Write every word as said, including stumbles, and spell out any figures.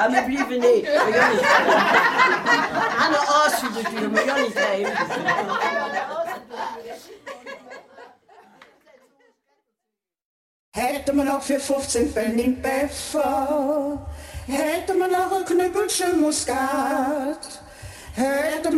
Ja, wir bleiben nicht. Wir gehen nicht heim. Anne Aas für die Tür, wir gehen nicht heim. Hätte man noch für fünfzehn Pfennig Pfeffer, hätte man noch ein Knüppelchen Muskat, hätte